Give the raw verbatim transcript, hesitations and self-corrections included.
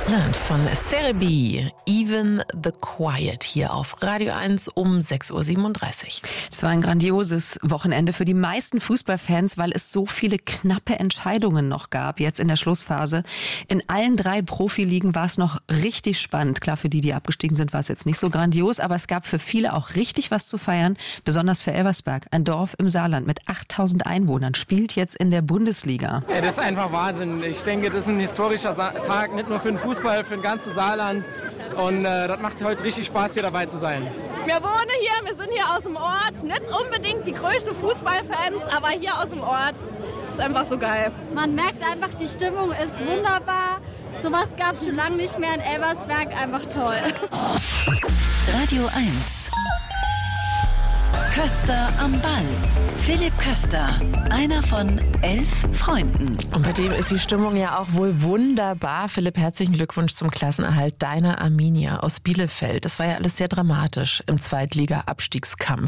Land von Cerebi, Even the Quiet, hier auf Radio eins um sechs Uhr siebenunddreißig. Es war ein grandioses Wochenende für die meisten Fußballfans, weil es so viele knappe Entscheidungen noch gab, jetzt in der Schlussphase. In allen drei Profiligen war es noch richtig spannend. Klar, für die, die abgestiegen sind, war es jetzt nicht so grandios, aber es gab für viele auch richtig was zu feiern, besonders für Elversberg, ein Dorf im Saarland mit achttausend Einwohnern, spielt jetzt in der Bundesliga. Ja, das ist einfach Wahnsinn. Ich denke, das ist ein historischer Tag, nicht nur für den Fußball, für ein ganzes Saarland. Und äh, das macht heute richtig Spaß, hier dabei zu sein. Wir wohnen hier, wir sind hier aus dem Ort. Nicht unbedingt die größten Fußballfans, aber hier aus dem Ort. Das ist einfach so geil. Man merkt einfach, die Stimmung ist wunderbar. Sowas gab es schon lange nicht mehr in Elversberg. Einfach toll. Radio eins. Köster am Ball. Philipp Köster, einer von elf Freunden. Und bei dem ist die Stimmung ja auch wohl wunderbar. Philipp, herzlichen Glückwunsch zum Klassenerhalt deiner Arminia aus Bielefeld. Das war ja alles sehr dramatisch im Zweitliga-Abstiegskampf.